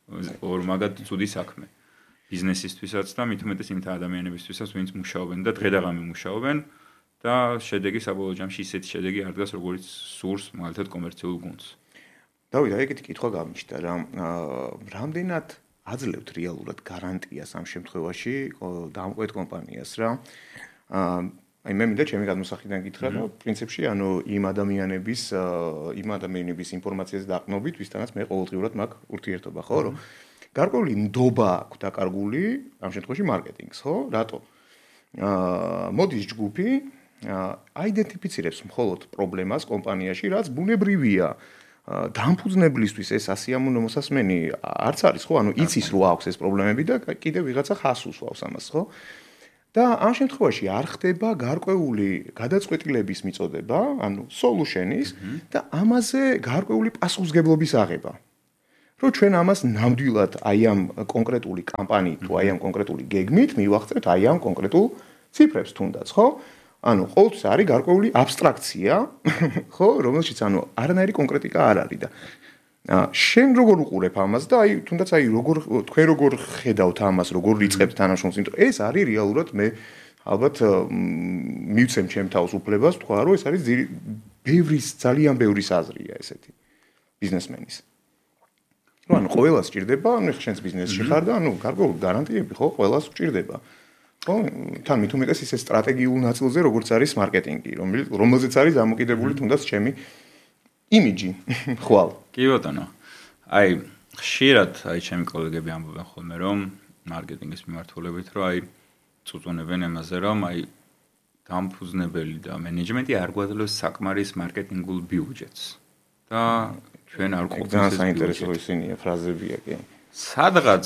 ორმაგად ცუდი საქმე. ბიზნესისთვისაც და მით უმეტეს იმ ადამიანებისთვისაც, ვინც მუშაობენ და დღე-დაღამე მუშაობენ და შედეგი საბოლოო ჯამში ისეთი შედეგი არ დგას, როგორც სურს მაგალითად კომერციულ გუნდს. დავით, აი ეგეთი კითხვა გამიჩნდა რა, რამდენად აძლევთ რეალურად გარანტიას ამ შემთხვევაში დამკვეთ კომპანიას რა? აი მე მინდა ჩემი გადმოსახედიდან გითხრა, რომ პრინციპში ანუ იმ ადამიანების იმ ადამიანების ინფორმაციას დაყნობით, ვისთანაც მე ყოველდღიურად მაქვს ურთიერთობა, ხო, რომ გარკვეული ნდობა აქვს დაკარგული ამ შემთხვევაში მარკეტინგს, ხო? რატო? აა მოდის ჯგუფი, აიდენტიფიცირებს მხოლოდ პრობლემას კომპანიაში, რაც ბუნებრივია. დამფუძნებლისთვის ეს ასიამოვნო მოსასმენი არც არის, ხო? ანუ იცის რომ აქვს ეს პრობლემები და კიდე ვიღაცა ხას უსვავს ამას, ხო? და ამ შემთხვევაში არ ხდება გარკვეული გადაწყვეტილების მიწოდება, ანუ solution-ის და ამაზე გარკვეული პასუხისგებლობის აღება. რომ ჩვენ ამას ნამდვილად აი ამ კონკრეტული კამპანიით თუ აი ამ კონკრეტული გეგმით მივახცევთ აი ამ კონკრეტულ ციფრებს თუნდაც, ხო? ანუ ყოველთვის არის გარკვეული აბსტრაქცია, ხო, რომელშიც ანუ არანაირი კონკრეტიკა არ არის და შენ როგორ უყურებ ამას და აი თუნდაც აი როგორ თქვენ როგორ ხედავთ ამას, როგორ რიწყებთ თანაშრომლებს, იმიტომ რომ ეს არის რეალურად მე ალბათ მივცემ ჩემ თავს უფლებას თქვა რომ ეს არის ბევრის ძალიან ბევრი აზრია ესეთი ბიზნესმენის. რომ ანუ ყველას სჭირდება, ანუ შენს ბიზნესში ხარ და ანუ გარკვეული გარანტიები ხო ყველას სჭირდება. ხო, თან მით უმეტეს ისე სტრატეგიულ ნაწილზე როგორც არის მარკეტინგი, რომელზეც არის დამოკიდებული თუნდაც ჩემი იმიჯი, ხვალ. კი ბატონო. აი, ხშირად აი ჩემი კოლეგები ამბობენ ხოლმე, რომ მარკეტინგის მიმართულებით, რომ აი წუწუნებენ ამაზე, რომ აი დამფუძნებელი და მენეჯმენტი არ გვაძლევს საკმარის მარკეტინგულ ბიუჯეტს. და ჩვენ არ ყოფილს საინტერესო ისინია ფრაზებია კი. სადღაც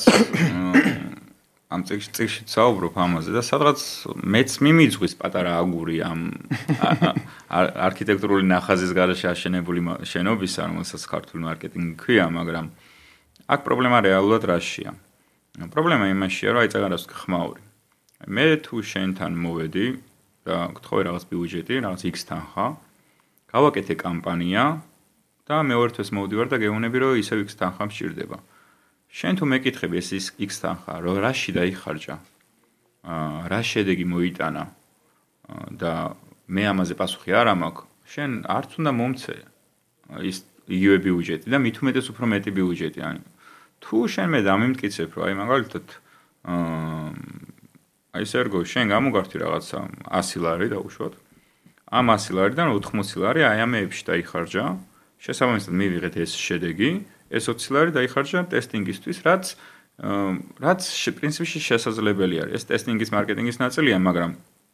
ამ წიგნში წიგნში საუბრობ ამაზე და სადღაც მეც მიმიძღვის პატარა აგური ამ არქიტექტურული ნახაზის გარეშე აშენებული შენობისა, რომელსაც ქართული მარკეტინგი ქვია, მაგრამ აქ პრობლემა რეალურად რაშია? პრობლემა იმაშია, რომ აი წეგანას ხმაური. მე თუ შენთან მოვედი და გთხოვე რაღაც ბიუჯეტი, რაღაც X თანხა, გავაკეთე კამპანია და მეორე თვეს მოვდივარ და გეუბნები, რომ ისევ X თანხა მჭირდება. შენ თუ მეკითხები ეს X თანხა, რომ რაში დაიხარჯა? აა რა შედეგი მოიტანა? და მე ამაზე პასუხი არ მაქვს. შენ არც უნდა მომცე ის იგივე ბიუჯეტი და მით უმეტეს უფრო მეტი ბიუჯეტი. ანუ თუ შენ მე დამიმტკიცებ, რომ აი მაგალითად აა აი სერგო, შენ გამოგართი რაღაცა ასი ლარი დაუშვათ. ამ ასი ლარიდან ოთხმოცი ლარი აი ამ ეებში დაიხარჯა. შესაბამისად მივიღეთ ეს შედეგი. ეს ოცი ლარი დაიხარჯა ტესტინგისთვის, რაც რაც პრინციპში შესაძლებელი არის. ეს ტესტინგის მარკეტინგის ნაწილია, მაგრამ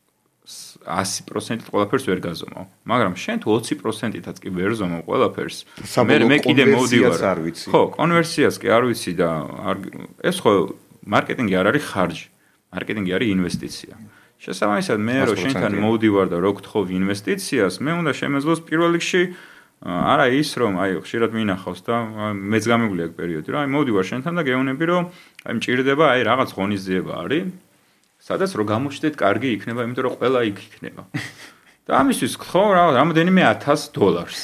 ასი პროცენტით ყველაფერს ვერ გაზომავ. მაგრამ შენ თუ ოცი პროცენტითაც კი ვერ ზომავ ყველაფერს, მე მე კიდე მოვდივარ. ხო, კონვერსიას კი არ ვიცი და ეს ხო მარკეტინგი არ არის ხარჯი. მარკეტინგი არის ინვესტიცია. შესაბამისად მე რო შენთან მოვდივარ და რო გთხოვ ინვესტიციას, მე უნდა შემეძლოს პირველ რიგში არა ის რომ აი ხშირად მინახავს და მეც გამიგვია ეგ პერიოდი რომ აი მოვდივარ შენთან და გეუბნები რომ აი მჭირდება აი რაღაც ღონისძიება არის სადაც რო გამოჩნდეთ კარგი იქნება იმიტომ რომ ყველა იქ იქნება და ამისთვის გთხოვ რა რამოდენიმე ათას დოლარს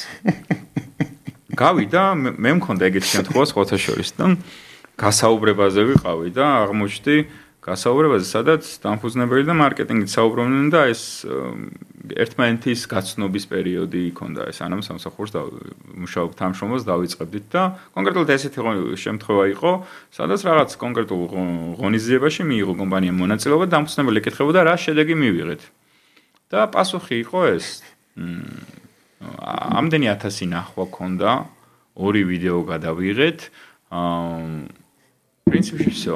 გავიდა მე მქონდა ეგეთი შემთხვევა სხვათა შორის და გასაუბრებაზე ვიყავი და აღმოჩნდი გასაუბრებაზე სადაც დამფუძნებელი და მარკეტინგით საუბრობდნენ და ეს ერთმანეთის გაცნობის პერიოდი იქონდა ეს ანამ სამსახურს და მუშაობ თანამშრომლობას დავიწყებდით და კონკრეტულად ესეთი შემთხვევა იყო სადაც რაღაც კონკრეტულ ღონისძიებაში მიიღო კომპანიამ მონაწილეობა და დამფუძნებელი ეკითხებოდა რა შედეგი მივიღეთ და პასუხი იყო ეს ამდენი ათასი ნახვა ქონდა ორი ვიდეო გადავიღეთ პრინციპში всё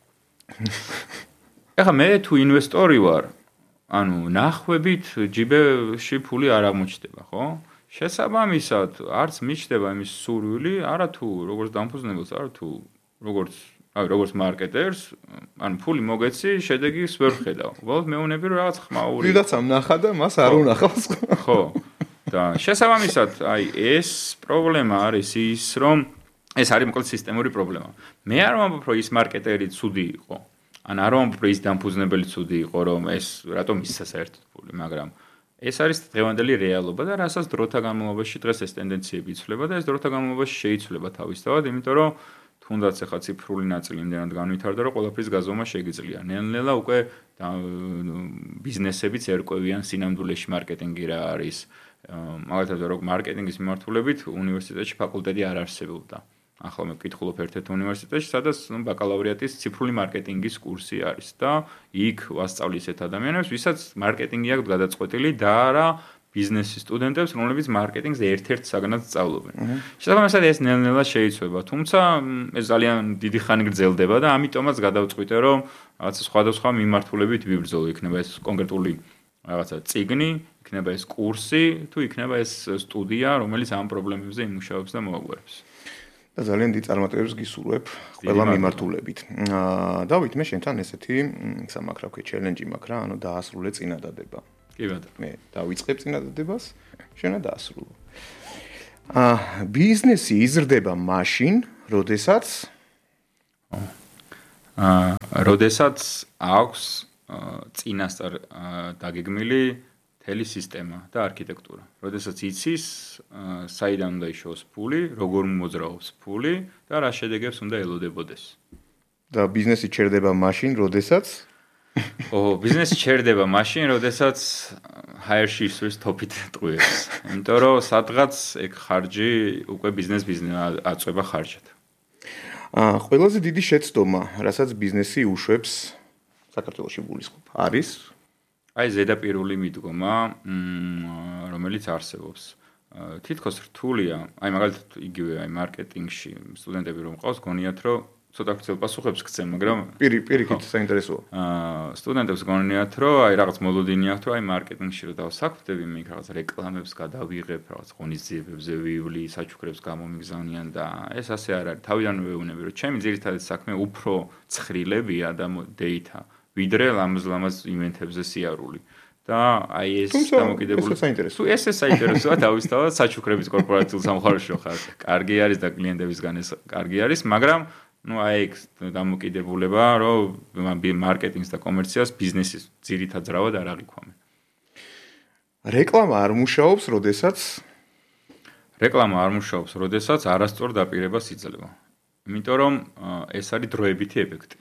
ეხა მე თუ ინვესტორი ვარ, ანუ ნახვებით ჯიბეში ფული არ აღმოჩნდება, ხო? შესაბამისად, არც მიჩნდება იმის სურვილი, არა თუ როგორც დამფუძნებელს, არა თუ როგორც, აი, როგორც მარკეტერს, ანუ ფული მოგეცი, შედეგის ვერ ხედავ. უბრალოდ მეუბნები რომ რაღაც ხმაური. ვიღაცამ ნახა და მას არ უნახავს. ხო. და შესაბამისად, აი, ეს პრობლემა არის ის, რომ ეს არის მოკლედ სისტემური პრობლემა. მე არ ვამბობ, რომ ის მარკეტერი ცუდი იყო. ან არ ვამბობ, რომ ის დამფუძნებელი ცუდი იყო, რომ ეს რატომ ისცა საერთოდ ფული, მაგრამ ეს არის დღევანდელი რეალობა და რასაც დროთა განმავლობაში დღეს ეს ტენდენციები იცვლება და ეს დროთა განმავლობაში შეიცვლება თავისთავად, იმიტომ რომ თუნდაც ახლა ციფრული ნაწილი იმდენად განვითარდა, რომ ყველაფრის გაზომა შეგიძლია. ნელ-ნელა უკვე ბიზნესებიც ერკვევიან სინამდვილეში მარკეტინგი რა არის. მაგალითად, რომ მარკეტინგის მიმართულებით უნივერსიტეტში ფაკულტეტი არ არსებობდა. ახლა მე ვკითხულობ ერთ-ერთ უნივერსიტეტში, სადაც ბაკალავრიატის ციფრული მარკეტინგის კურსი არის და იქ ვასწავლი ისეთ ადამიანებს, ვისაც მარკეტინგი აქვს გადაწყვეტილი და არა ბიზნესის სტუდენტებს, რომლებიც მარკეტინგს ერთ-ერთ საგანად სწავლობენ. შესაბამისად ეს ნელ-ნელა შეიცვლება, თუმცა ეს ძალიან დიდი ხანი გრძელდება და ამიტომაც გადავწყვიტე, რომ რაღაცა სხვადასხვა მიმართულებით ვიბრძოლო, იქნება ეს კონკრეტული რაღაცა წიგნი, იქნება ეს კურსი, თუ იქნება ეს სტუდია, რომელიც ამ პრობლემებზე იმუშავებს და მოაგვარებს. და ძალიან დიდ წარმატებებს გისურვებ ყველა მიმართულებით. აა დავით, მე შენთან ესეთი სამაქრა ვქე, ჩელენჯი მაქვს რა, ანუ დაასრულე წინადადება. კი ბატონო. მე დავიწყებ წინადადებას, შენა დაასრულო. აა ბიზნესი იზრდება მაშინ, როდესაც აა როდესაც აქვს წინასწარ დაგეგმილი მთელი სისტემა და არქიტექტურა. როდესაც იცის საიდან უნდა იშოვოს ფული, როგორ მოძრაობს ფული და რა შედეგებს უნდა ელოდებოდეს. და ბიზნესი ჩერდება მაშინ, როდესაც ო, ბიზნესი ჩერდება მაშინ, როდესაც ჰაერში ისვრის თოფით ტყუებს. იმიტომ რომ სადღაც ეგ ხარჯი უკვე ბიზნეს ბიზნეს აწובה ხარჯად. აა ყველაზე დიდი შეცდომა, რასაც ბიზნესი უშვებს საქართველოში გულისხმობ, არის აი ზედაპირული მიდგომა, რომელიც არსებობს. თითქოს რთულია, აი მაგალითად იგივე აი მარკეტინგში სტუდენტები რომ ყავს, გონიათ რომ ცოტა ვრცელ პასუხებს გცემ, მაგრამ პირი პირიქით საინტერესოა. აა სტუდენტებს გონიათ რომ აი რაღაც მოლოდინი აქვს, რომ აი მარკეტინგში რომ დავსაქმდები, მე რაღაც რეკლამებს გადავიღებ, რაღაც ღონისძიებებზე ვივლი, საჩუქრებს გამომიგზავნიან და ეს ასე არ არის. თავიდანვე ვეუბნები, რომ ჩემი ძირითადი საქმე უფრო ცხრილებია და data ვიდრე ლამაზ-ლამაზ ივენთებზე სიარული. და აი ეს დამოკიდებული ეს საინტერესო. თუ ეს ეს საინტერესოა დავისთავად საჩუქრების კორპორაციულ სამხაროში ხარ. კარგი არის და კლიენტებისგან ეს კარგი არის, მაგრამ ну აი ეს დამოკიდებულება რომ მარკეტინგს და კომერციას ბიზნესის ძირითად ძრავად არ აღიქვამენ. რეკლამა არ მუშაობს, როდესაც რეკლამა არ მუშაობს, როდესაც არასწორ დაპირებას იძლევა. იმიტომ რომ ეს არის დროებითი ეფექტი.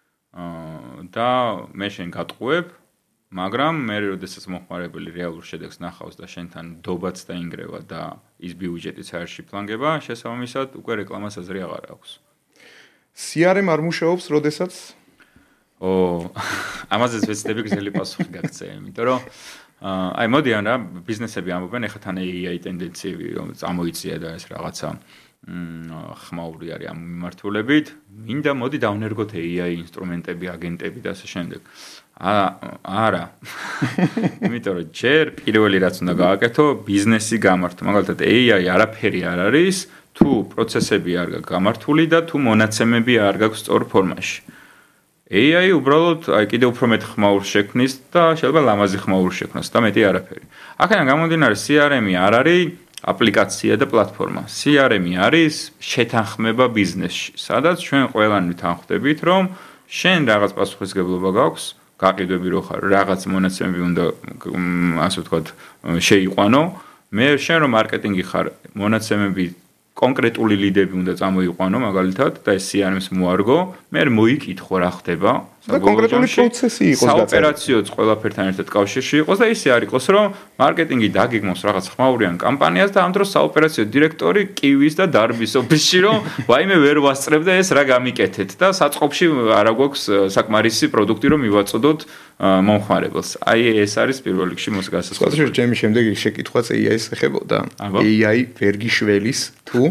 აა და მე შენ გატყუებ, მაგრამ მე როდესაც მოხმარებელი რეალურ შედეგს ნახავს და შენთან დობაც დაინგრევა და ის ბიუჯეტიც აერში ფლანგება, შესაბამისად უკვე რეკლამას აზრი აღარ აქვს. სი არ ემ არ მუშაობს, როდესაც ო ამაზეც ვეცდები გზელი პასუხი გაგცე, იმიტომ რომ აი მოდიან რა ბიზნესები ამბობენ, ეხლა თან ეი აი ტენდენციები რომ წამოიწია და ეს რაღაცა ხმაური არის ამ მიმართულებით, მინდა მოდი დავნერგოთ ეი აი ინსტრუმენტები, აგენტები და ასე შემდეგ. არა. იმიტომ რომ ჯერ პირველი რაც უნდა გააკეთო, ბიზნესი გამართო. მაგალითად ეი აი არაფერი არ არის, თუ პროცესები არ გაქვს გამართული და თუ მონაცემები არ გაქვს სწორ ფორმაში. ეი აი უბრალოდ აი კიდევ უფრო მეტ ხმაურს შექმნის და შეიძლება ლამაზი ხმაური შექმნას და მეტი არაფერი. აქედან გამომდინარე სი არ ემი არ არის აპლიკაცია და პლატფორმა. სი არ ემი არის შეთანხმება ბიზნესში, სადაც ჩვენ ყველანი თანხმდებით, რომ შენ რაღაც პასუხისგებლობა გაქვს, გაყიდვები რო ხარ, რაღაც მონაცემები უნდა ასე ვთქვათ შეიყვანო. მე შენ რომ მარკეტინგი ხარ, მონაცემები კონკრეტული ლიდები უნდა წამოიყვანო მაგალითად და ეს სი არ ემს მოარგო, მე მოიკითხო რა ხდება. და კონკრეტული პროცესი იყოს და ოპერაციოც ყველაფერთან ერთად კავშირში იყოს და ისე არ იყოს რომ მარკეტინგი დაგეგმოს რაღაც ხმაურიან კამპანიას და ამ დროს საოპერაციო დირექტორი კივის და დარბის ოფისში რომ ვაიმე ვერ ვასწრებ და ეს რა გამიკეთეთ და საწყობში არა გვაქვს საკმარისი პროდუქტი რომ მივაწოდოთ მომხმარებელს. აი ეს არის პირველ რიგში მოს გასასწორო. სხვადასხვა ჩემი შემდეგი შეკითხვაც ეი აის ეხებოდა. ეი აი ვერგიშველის თუ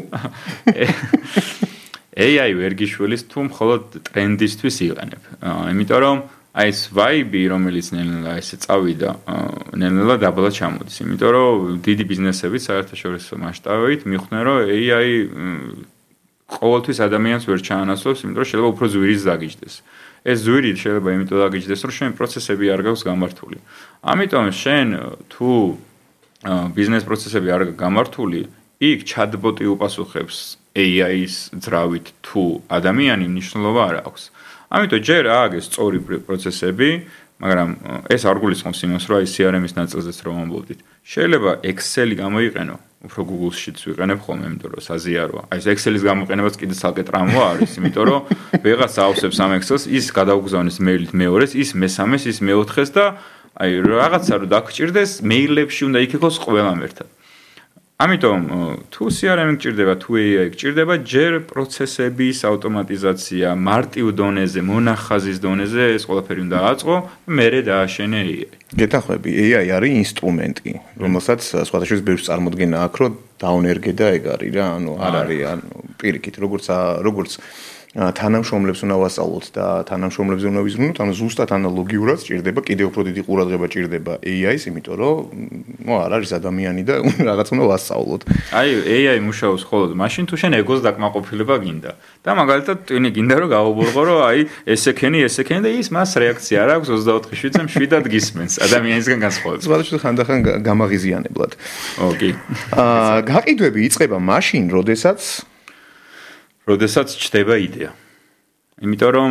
ეი აი ვერგიშვილის თუ მხოლოდ ტრენდისთვის იყენებ. იმიტომ რომ აი ეს ვაიბი, რომელიც ნელ-ნელა ესე წავიდა, ნელ-ნელა დაბლა ჩამოდის. იმიტომ რომ დიდი ბიზნესები საერთაშორისო მასშტაბით მიხვდნენ, რომ ეი აი ყოველთვის ადამიანს ვერ ჩაანაცვლებს, იმიტომ რომ შეიძლება უფრო ზვირიც დაგიჯდეს. ეს ზვირი შეიძლება იმიტომ დაგიჯდეს, რომ შენ პროცესები არ გაქვს გამართული. ამიტომ შენ თუ ბიზნეს პროცესები არ გაქვს გამართული, იქ ჩატბოტი უპასუხებს ეი აის ძრავით თუ ადამიანი მნიშვნელობა არ აქვს. ამიტომ ჯერ ააგეს სწორი პროცესები, მაგრამ ეს არ გულისხმობს იმას, რომ აი სი არ ემის ნაწილზეც რომ ამბობდით. შეიძლება Excel-ი გამოიყენო, უფრო Google-შიც ვიყენებ ხოლმე, იმიტომ რომ საზიაროა. აი ეს Excel-ის გამოყენებაც კიდე ცალკე ტრამვა არის, იმიტომ რომ ვიღაცა ავსებს ამ Excel-ს, ის გადაუგზავნის მეილით მეორეს, ის მესამეს, ის მეოთხეს და აი რაღაცა რომ დაგჭირდეს, მეილებში უნდა იქ იყოს ყველამ ერთად. ამიტომ თუ სი არ ემი გჭირდება, თუ ეი აი გჭირდება, ჯერ პროცესების ავტომატიზაცია, მარტივ დონეზე, მონახაზის დონეზე ეს ყველაფერი უნდა აწყო, მერე დააშენე ეი აი. გეთანხმები, ეი აი არის ინსტრუმენტი, რომელსაც სხვადასხვა ბევრს წარმოქმნა აქვს, რომ დაუნერგე და ეგ არის რა, ანუ არ არის, ანუ პირიქით, როგორც როგორც თანამშრომლებს უნდა ვასწავლოთ და თანამშრომლებზე უნდა ვიზრუნოთ, ანუ ზუსტად ანალოგიურად სჭირდება, კიდევ უფრო დიდი ყურადღება სჭირდება A I-ს, იმიტომ რომ ნუ არ არის ადამიანი და რაღაც უნდა ვასწავლოთ. აი, A I მუშაობს მხოლოდ მაშინ თუ შენ ეგოს დაკმაყოფილება გინდა. და მაგალითად ტვინი გინდა რომ გავაბურღო, რომ აი ესექენი, ესექენი და ის მას რეაქცია არ აქვს ოცდაოთხი შვიდზე შვიდად გისმენს ადამიანისგან განსხვავებით. სხვადასხვა ხანდახან გამაღიზიანებლად. ოკეი. აა გაყიდვები იწყება მაშინ, როდესაც როდესაც ჩდება იდეა. იმიტომ რომ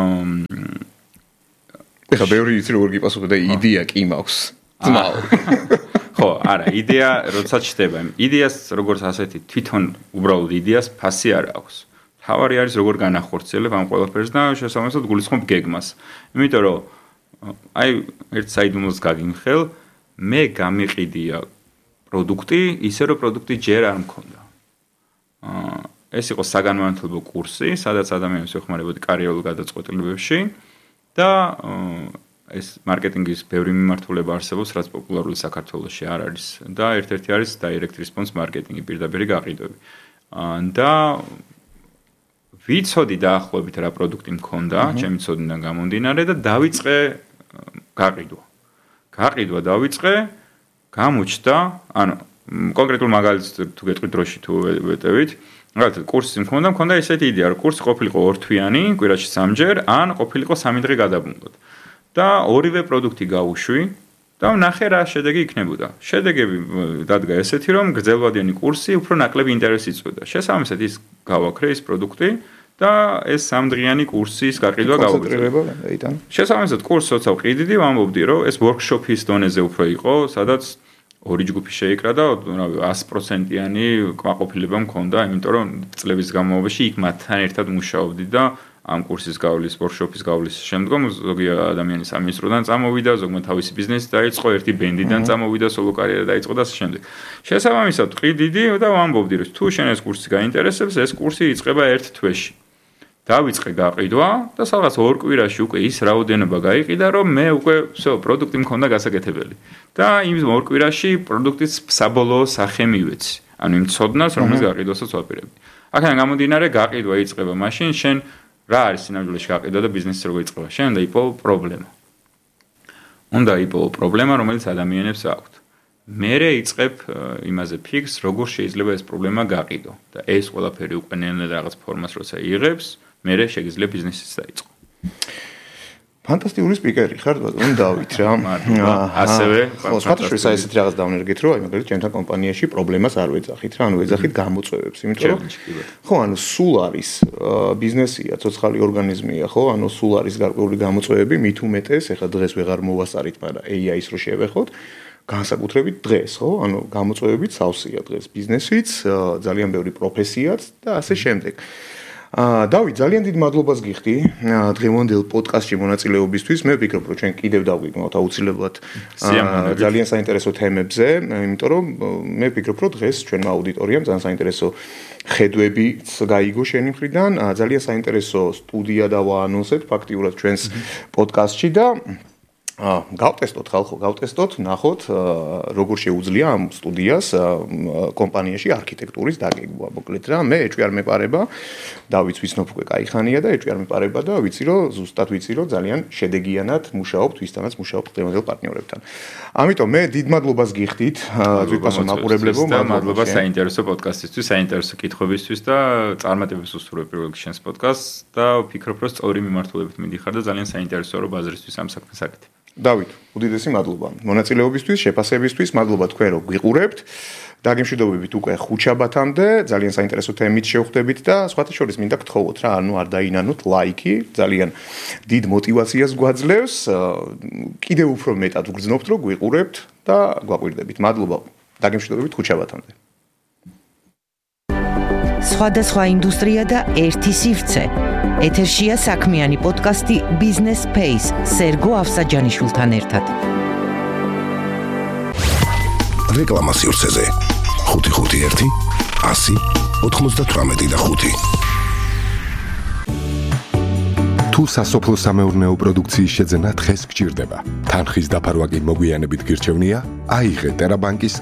ეხა ბევრი იცი როგორ გიპასუხე და იდეა კი მაქვს. ძმაო. ხო, არა, იდეა როდესაც ჩდება. იდეას როგორც ასეთი თვითონ უბრალოდ იდეას ფასი არ აქვს. თავარი არის როგორ განახორციელებ ამ ყველაფერს და შესაბამისად გულისხმობ გეგმას. იმიტომ რომ აი ერთ საიდუმლოს გაგიმხელ, მე გამიყიდია პროდუქტი, ისე რომ პროდუქტი ჯერ არ მქონდა. აა ეს იყო საგანმანათლებლო კურსი, სადაც ადამიანებს ეხმარებოდი კარიერულ გადაწყვეტილებებში და ეს მარკეტინგის ბევრი მიმართულება არსებობს, რაც პოპულარული საქართველოში არ არის და ერთ-ერთი არის direct response marketing-ი, პირდაპირი გაყიდვები. და ვიცოდი დაახლოებით რა პროდუქტი მქონდა, ჩემი ცოდნიდან გამომდინარე და დავიწყე გაყიდვა. გაყიდვა დავიწყე, გამოჩნდა, ანუ კონკრეტულ მაგალითს თუ გეტყვით დროში თუ ვეტევით, მაგალითად კურსი მქონდა, მქონდა ესეთი იდეა, რომ კურსი ყოფილიყო ორთვიანი, კვირაში სამჯერ, ან ყოფილიყო სამი დღე გადაბმულად. და ორივე პროდუქტი გავუშვი და ვნახე რა შედეგი იქნებოდა. შედეგები დადგა ესეთი, რომ გრძელვადიანი კურსი უფრო ნაკლები ინტერესი იწვევდა. შესაბამისად ის გავაქრე ის პროდუქტი და ეს სამდღიანი კურსის გაყიდვა გავუწევ. შესაბამისად კურსს როცა ვყიდიდი, ვამბობდი, რომ ეს workshop-ის დონეზე უფრო იყო, სადაც ორი ჯგუფი შეიკრა და ას პროცენტიანი კმაყოფილება მქონდა, იმიტომ რომ წლების განმავლობაში იქ მათთან ერთად მუშაობდი და ამ კურსის გავლის, workshop-ის გავლის შემდგომ ზოგი ადამიანი სამინისტროდან წამოვიდა, ზოგმა თავისი ბიზნესი დაიწყო, ერთი ბენდიდან წამოვიდა, სოლო კარიერა დაიწყო და ასე შემდეგ. შესაბამისად ყიდიდი და ვამბობდი, რომ თუ შენ ეს კურსი გაინტერესებს, ეს კურსი იწყება ერთ თვეში. დავიწყე გაყიდვა და სადღაც ორ კვირაში უკვე ის რაოდენობა გაიყიდა, რომ მე უკვე всё, პროდუქტი მქონდა გასაკეთებელი. და იმ ორ კვირაში პროდუქტის საბოლოო სახე მივეცი. ანუ იმ ცოდნას, რომელიც გაყიდვასაც ვაპირებდი. აქედან გამომდინარე, გაყიდვა იწყება მაშინ, შენ რა არის სინამდვილეში გაყიდვა და ბიზნესი როგორ იწყება? შენ უნდა იპოვო პრობლემა. უნდა იპოვო პრობლემა, რომელიც ადამიანებს აქვთ. მერე იწყებ იმაზე ფიქრს, როგორ შეიძლება ეს პრობლემა გაყიდო და ეს ყველაფერი უკვე ნელ-ნელა რაღაც ფორმას როცა იღებს, მერე შეგიძლია ბიზნესიც დაიწყო. ფანტასტიკური სპიკერი ხარ, ბატონო დავით რა. ასევე ხო, სხვადასხვა ესეთი რაღაც დავნერგეთ, რომ აი მაგალითად ჩემთან კომპანიაში პრობლემას არ ვეძახით რა, ანუ ვეძახით გამოწვევებს, იმიტომ რომ ხო, ანუ სულ არის ბიზნესია, ცოცხალი ორგანიზმია, ხო, ანუ სულ არის გარკვეული გამოწვევები, მით უმეტეს, ეხლა დღეს ვეღარ მოვასწარით, მაგრამ A I-ს რო შევეხოთ, განსაკუთრებით დღეს, ხო, ანუ გამოწვევებით სავსეა დღეს ბიზნესიც, ძალიან ბევრი პროფესიაც და ასე შემდეგ. აა დავით, ძალიან დიდ მადლობას გიხდი დღევანდელ პოდკასტში მონაწილეობისთვის. მე ვფიქრობ, რომ ჩვენ კიდევ დავგეგმავთ აუცილებლად ძალიან საინტერესო თემებზე, იმიტომ რომ მე ვფიქრობ, რომ დღეს ჩვენმა აუდიტორიამ ძალიან საინტერესო ხედვებიც გაიგო შენი მხრიდან, ძალიან საინტერესო სტუდია დავაანონსეთ ფაქტიურად ჩვენს პოდკასტში და აა გავტესტოთ ხალხო, გავტესტოთ, ნახოთ როგორ შეუძლია ამ სტუდიას კომპანიაში არქიტექტურის დაგეგმვა. მოკლედ რა, მე ეჭვი არ მეპარება, დავით ვიცნობ უკვე кайხანია და ეჭვი არ მეპარება და ვიცი რომ ზუსტად ვიცი რომ ძალიან შედეგიანად მუშაობთ ვისთანაც მუშაობთ დღევანდელ პარტნიორებთან. ამიტომ მე დიდ მადლობას გიხდით ძვირფასო მაყურებლებო, მადლობა საინტერესო პოდკასტისთვის, საინტერესო კითხვებისთვის და წარმატებებს უსურვებ პირველ რიგში შენს პოდკასტს და ვფიქრობ რომ სწორი მიმართულებით მიდიხარ და ძალიან საინტერესოა რომ ბაზრისთვის ამ საქმეს აკეთებ. დავით, უდიდესი მადლობა მონაწილეობისთვის, შეფასებისთვის, მადლობა თქვენ რომ გვიყურებთ. დაგემშვიდობებით უკვე ხუთშაბათამდე, ძალიან საინტერესო თემით შევხვდებით და სხვათა შორის მინდა გთხოვოთ რა, ანუ არ დაინანოთ ლაიქი, ძალიან დიდ мотиваციას გვაძლევს, კიდევ უფრო მეტად ვგრძნობთ რომ გვიყურებთ და გვაყვირდებით. მადლობა. დაგემშვიდობებით ხუთშაბათამდე. სხვადასხვა ინდუსტრია და ერთი სივრცე. ეთერშია საქმიანი პოდკასტი Business Space სერგო ავსაჯანიშვილთან ერთად. რეკლამა სივრცეზე ხუთი ხუთი ერთი ასი ოთხმოცდათვრამეტი და ხუთი. თუ სასოფლო სამეურნეო პროდუქციის შეძენა დღეს გჭირდება, თანხის დაფარვა კი მოგვიანებით გირჩევნია, აიღე ტერაბანკის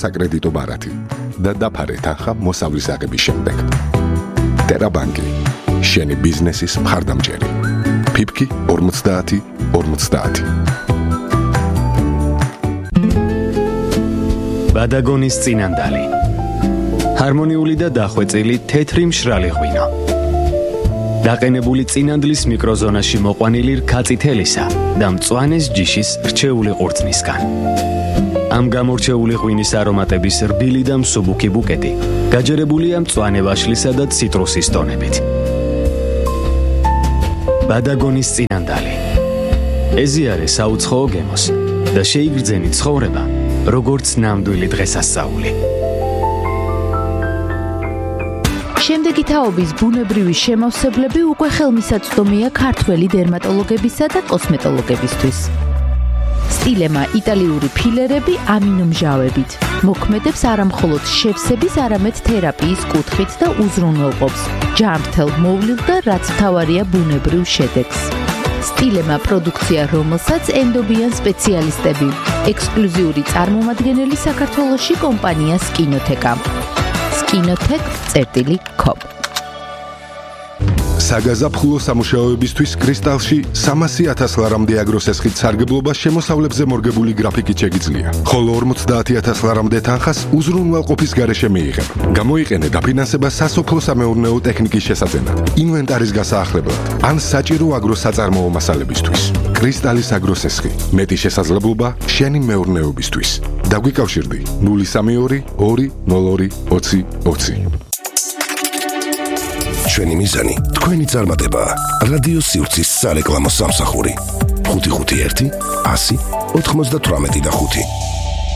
აგროსაკრედიტო ბარათი და დაფარე თანხა მოსავლის აღების შემდეგ. ტერაბანკი შენი ბიზნესის მხარდამჭერი. ფიფკი ორმოცდაათი ორმოცდაათი. ბადაგონის წინანდალი. ჰარმონიული და დახვეწილი თეთრი მშრალი ღვინო. დაყენებული წინანდლის მიკროზონაში მოყვანილი რქაწითელისა და მწვანეს ჯიშის რჩეული ყურძნისგან. ამ გამორჩეული ღვინის არომატების რბილი და მსუბუქი ბუკეტი გაჯერებულია მწვანე ვაშლისა და ციტრუსის ტონებით. ბადაგონის წინანდალი. ეზიარე საუცხოო გემოს და შეიგრძენი ცხოვრება, როგორც ნამდვილი დღესასწაული. შემდეგი თაობის ბუნებრივი შემავსებლები უკვე ხელმისაწვდომია ქართველი დერმატოლოგებისა და კოსმეტოლოგებისთვის. სტილემა იტალიური ფილერები ამინომჟავებით მოქმედებს არამხოლოდ შევსების, არამედ თერაპიის კუთხით და უზრუნველყოფს ჯანმრთელ მოვლილ და რაც მთავარია ბუნებრივ შედეგს. სტილემა პროდუქცია, რომელსაც ენდობიან სპეციალისტები, ექსკლუზიური წარმომადგენელი საქართველოში კომპანია სკინოთეკა. სკინოთეკ წერტილი კომ. საგაზაფხულო სამუშაოებისთვის კრისტალში სამასი ათას ლარამდე აგროსესხით სარგებლობა შემოსავლებზე მორგებული გრაფიკით შეგიძლია. ხოლო ორმოცდაათი ათას ლარამდე თანხას უზრუნველყოფის გარეშე მიიღებ. გამოიყენე დაფინანსება სასოფლო-სამეურნეო ტექნიკის შესაძენად, ინვენტარის გასაახლებლად ან საჭირო აგროსაწარმოო მასალებისთვის. კრისტალის აგროსესხი. მეტი შესაძლებლობა შენი მეურნეობისთვის. დაგვიკავშირდი ნული სამი ორი ორი ნულ ორი ოცი ოცი. ჩვენი მიზანი თქვენი წარმატება. რადიო სივრცის სარეკლამო სამსახური ხუთი ხუთი ერთი ასი ოთხმოცდათვრამეტი და ხუთი.